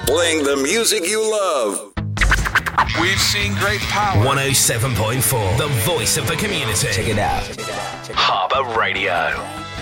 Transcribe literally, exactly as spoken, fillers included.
Playing the music you love. We've seen great power. one oh seven point four, the voice of the community. Check it out. Check it out. Check it out. Harbour Radio.